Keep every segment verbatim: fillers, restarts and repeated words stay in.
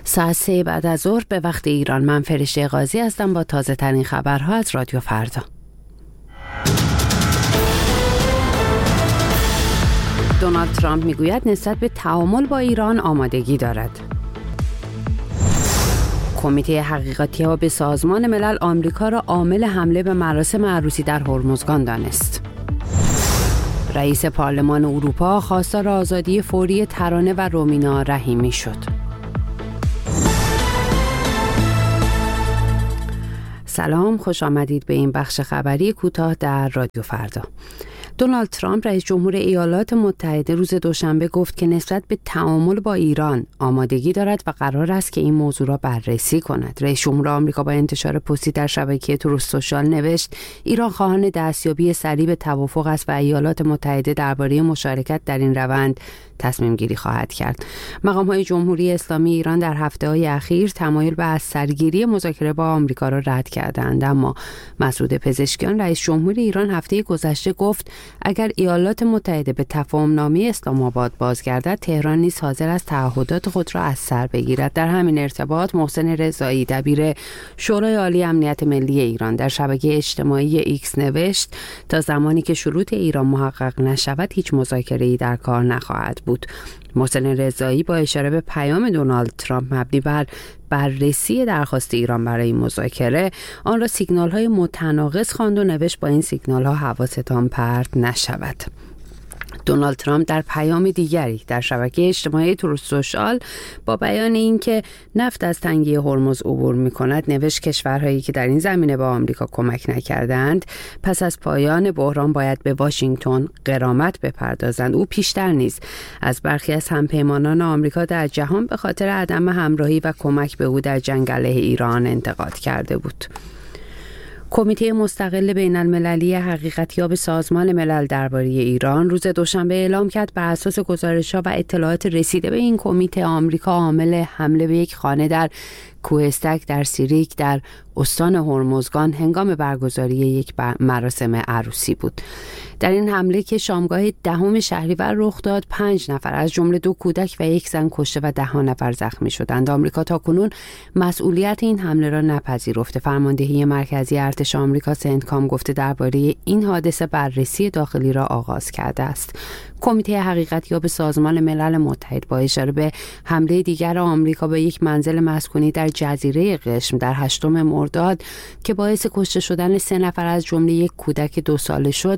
ساعت سه بعد از ظهر به وقت ایران. من فرشته قاضی هستم با تازه ترین خبرها از رادیو فردا. دونالد ترامپ میگوید نسبت به تعامل با ایران آمادگی دارد. کمیته حقیقتی‌ها به سازمان ملل آمریکا را عامل حمله به مراسم عروسی در هرمزگان دانست. رئیس پارلمان اروپا خواستار آزادی فوری ترانه و رومینا رحیمی شد. سلام، خوش آمدید به این بخش خبری کوتاه در رادیو فردا. دونالد ترامپ رئیس جمهور ایالات متحده روز دوشنبه گفت که نسبت به تعامل با ایران آمادگی دارد و قرار است که این موضوع را بررسی کند. رئیس جمهور آمریکا با انتشار پستی در شبکه تروث سوشال نوشت ایران خواهان دستیابی سریع به توافق است و ایالات متحده درباره مشارکت در این روند تصمیم گیری خواهد کرد. مقام‌های جمهوری اسلامی ایران در هفته‌های اخیر تمایل به از سرگیری مذاکره با آمریکا را رد کردند، اما مسعود پزشکیان رئیس جمهور ایران هفته گذشته گفت اگر ایالات متحده به تفاهم‌نامه اسلام آباد بازگردد، تهران نیز حاضر است تعهدات خود را از سر بگیرد. در همین ارتباط محسن رضایی دبیر شورای عالی امنیت ملی ایران در شبکه اجتماعی ایکس نوشت تا زمانی که شروط ایران محقق نشود هیچ مذاکره‌ای در کار نخواهد بود. محسن رضایی با اشاره به پیام دونالد ترامپ مبنی بر بررسی درخواست ایران برای مذاکره آن را سیگنال‌های متناقض خواند و نوشت با این سیگنال‌ها حواستان پرت نشود. دونالد ترامپ در پیام دیگری در شبکه اجتماعی تروث سوشال با بیان اینکه نفت از تنگه هرمز عبور می‌کند نوشت کشورهایی که در این زمینه به آمریکا کمک نکردند پس از پایان بحران باید به واشنگتن غرامت بپردازند. او پیشتر نیز از برخی از همپیمانان آمریکا در جهان به خاطر عدم همراهی و کمک به او در جنگ علیه ایران انتقاد کرده بود. کمیته مستقل بین المللی حقیقتیاب سازمان ملل درباره ایران روز دوشنبه اعلام کرد بر اساس گزارش‌ها و اطلاعات رسیده به این کمیته آمریکا عامل حمله به یک خانه در کوهستک در سیریک در استان هرمزگان هنگام برگزاری یک مراسم عروسی بود. در این حمله که شامگاه دهم شهریور رخ داد، پنج نفر از جمله دو کودک و یک زن کشته و ده نفر زخمی شدند. آمریکا تاکنون مسئولیت این حمله را نپذیرفته. فرماندهی مرکزی ارتش آمریکا سنتکام گفته درباره این حادثه بررسی داخلی را آغاز کرده است. کمیته حقیقتیاب سازمان ملل متحد با اشاره به حمله دیگر آمریکا به یک منزل مسکونی در جزیره قشم در هشتم مرداد که باعث کشته شدن سه نفر از جمله یک کودک دو ساله شد،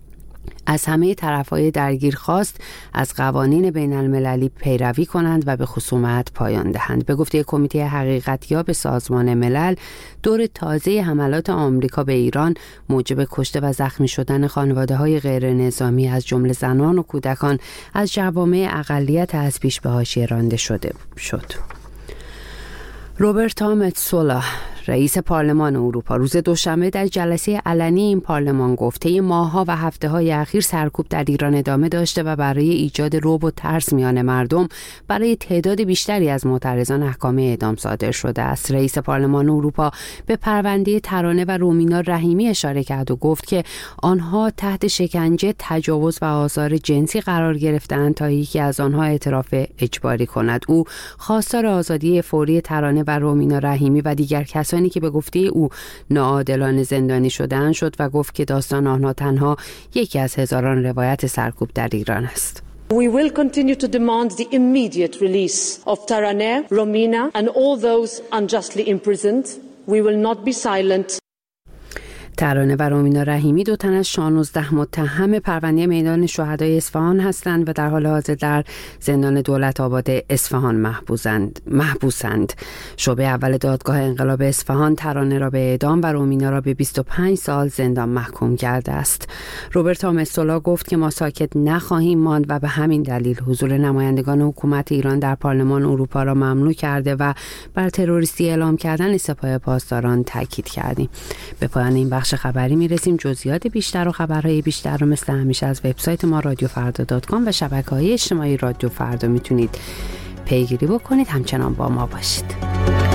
از همه طرف‌های درگیر خواست از قوانین بین المللی پیروی کنند و به خصومت پایان دهند. به گفته کمیته حقیقتیاب سازمان ملل، دور تازه حملات آمریکا به ایران موجب کشته و زخمی شدن خانواده‌های غیر نظامی از جمله زنان و کودکان از جوامع اقلیت از پیش به حاشیه رانده شده شد. روبرتا متسولا رئیس پارلمان اروپا روز دوشنبه در جلسه علنی این پارلمان گفت طی ماه‌ها و هفته‌های اخیر سرکوب در ایران ادامه داشته و برای ایجاد رعب و ترس میان مردم برای تعداد بیشتری از معترضان احکام اعدام صادر شده است. رئیس پارلمان اروپا به پرونده ترانه و رومینا رحیمی اشاره کرد و گفت که آنها تحت شکنجه، تجاوز و آزار جنسی قرار گرفتند تا یکی از آنها اعتراف اجباری کند. او خواستار آزادی فوری ترانه و رومینا رحیمی و دیگر کسانی که به گفته او ناعادلانه زندانی شدند شد و گفت که داستان آنها تنها یکی از هزاران روایت سرکوب در ایران است. We will continue to demand the immediate release of Taraneh, Romina and all those unjustly imprisoned. We will not be silent. ترانه و رومینا رحیمی دو تن از شانزده متهم پرونده میدان شهدای اصفهان هستند و در حال حاضر در زندان دولت آباد اصفهان محبوسند. محبوسند. شعبه اول دادگاه انقلاب اصفهان ترانه را به اعدام و رومینا را به بیست و پنج سال زندان محکوم کرده است. روبرتا متسولا گفت که ما ساکت نخواهیم ماند و به همین دلیل حضور نمایندگان حکومت ایران در پارلمان اروپا را ممنوع کرده و بر تروریستی اعلام کردن سپاه پاسداران تاکید کردیم. به پایان این بخش خبری میرسیم. جزئیات بیشتر و خبرهای بیشتر رو مثل همیشه از وبسایت ما رادیو فردا دات کام و شبکه‌های اجتماعی رادیو فردا میتونید پیگیری بکنید. همچنان با ما باشید.